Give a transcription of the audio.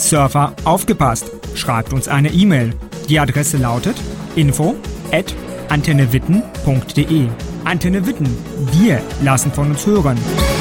Surfer, aufgepasst! Schreibt uns eine E-Mail. Die Adresse lautet info@antennewitten.de. Antenne Witten, wir lassen von uns hören.